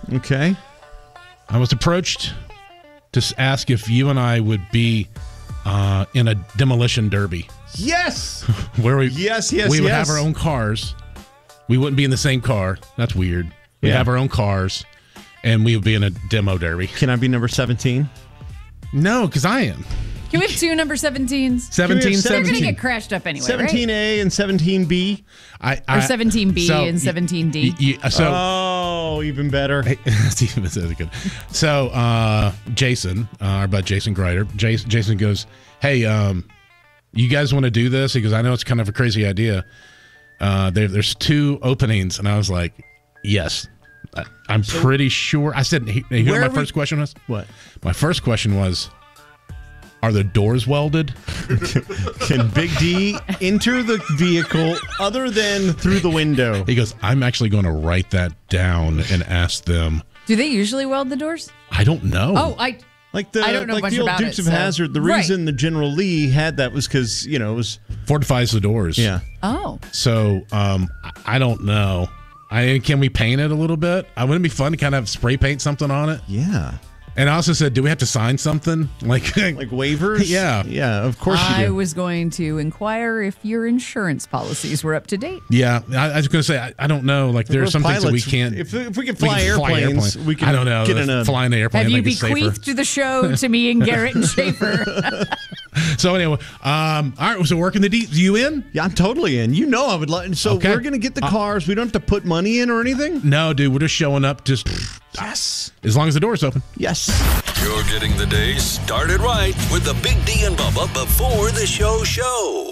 Okay. I was approached to ask if you and I would be in a demolition derby. Yes. Where we we would have our own cars. We wouldn't be in the same car. That's weird. We'd have our own cars, and we would be in a demo derby. Can I be number 17? No, because I am. Can we have two number 17s? 17. They're going to get crashed up anyway, 17A and 17B? Or 17B and 17D. Even better. That's good. So, Jason, our buddy Jason Greider, Jason goes, hey, you guys want to do this? He goes, I know it's kind of a crazy idea. There's 2 openings. And I was like, yes. I'm pretty sure. I said, you know what my first question was? What? My first question was, are the doors welded? Can Big D enter the vehicle other than through the window? He goes, I'm actually going to write that down and ask them. Do they usually weld the doors? I don't know. Oh, I don't know much the old about Dukes it, of so. Hazzard. The reason the General Lee had that was because, it was... Fortifies the doors. Yeah. Oh. So, I don't know. Can we paint it a little bit? Wouldn't it be fun to kind of spray paint something on it? Yeah. And I also said, do we have to sign something? Like waivers? Yeah. Yeah, of course you do. I was going to inquire if your insurance policies were up to date. Yeah. I was going to say, I don't know. Like, there are some things that we can't. If we can fly airplanes, we can I don't know. Get in a flying the airplane. Have you bequeathed the show to me and Garrett and Schaefer? So anyway, all right. So working the deep. You in? Yeah, I'm totally in. I would like. So we're going to get the cars. We don't have to put money in or anything? No, dude. We're just showing up. Just yes. As long as the door's open. Yes. You're getting the day started right with the Big D and Bubba before the show.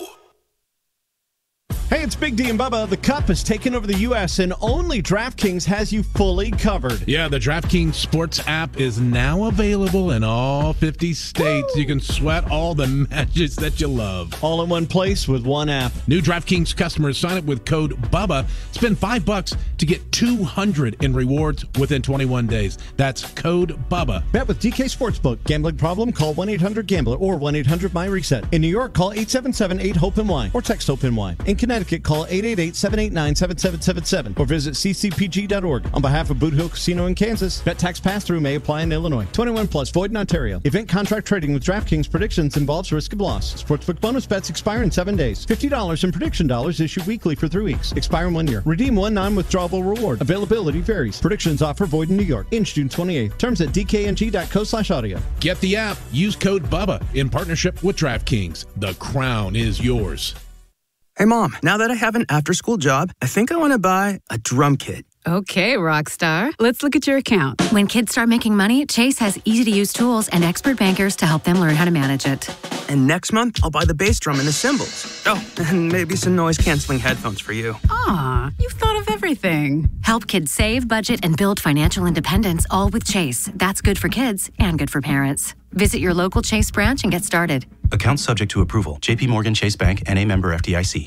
Hey, it's Big D and Bubba. The Cup has taken over the U.S. and only DraftKings has you fully covered. Yeah, the DraftKings Sports app is now available in all 50 states. Woo! You can sweat all the matches that you love. All in one place with one app. New DraftKings customers sign up with code BUBBA. Spend $5 to get $200 in rewards within 21 days. That's code BUBBA. Bet with DK Sportsbook. Gambling problem? Call 1-800-GAMBLER or 1-800-MY-RESET. In New York, call 877-8-HOPE-NY or text HOPE-NY. In Connecticut, call 888-789-7777 or visit ccpg.org. On behalf of Boot Hill Casino in Kansas, bet tax pass-through may apply in Illinois. 21 plus, void in Ontario. Event contract trading with DraftKings predictions involves risk of loss. Sportsbook bonus bets expire in 7 days. $50 in prediction dollars issued weekly for 3 weeks. Expire in 1 year. Redeem one non-withdrawable reward. Availability varies. Predictions offer void in New York. In June 28th. Terms at dkng.co/audio. Get the app. Use code BUBBA in partnership with DraftKings. The crown is yours. Hey, Mom, now that I have an after-school job, I think I want to buy a drum kit. Okay, Rockstar. Let's look at your account. When kids start making money, Chase has easy-to-use tools and expert bankers to help them learn how to manage it. And next month, I'll buy the bass drum and the cymbals. Oh, and maybe some noise-canceling headphones for you. Aw, you've thought of everything. Help kids save, budget, and build financial independence, all with Chase. That's good for kids and good for parents. Visit your local Chase branch and get started. Account subject to approval. JP Morgan Chase Bank, N.A. member FDIC.